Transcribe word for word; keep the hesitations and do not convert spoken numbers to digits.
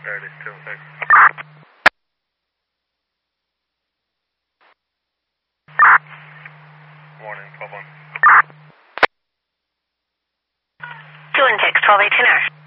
There it is, two six. Warning, twelve one. two and six, twelve eighteen hour.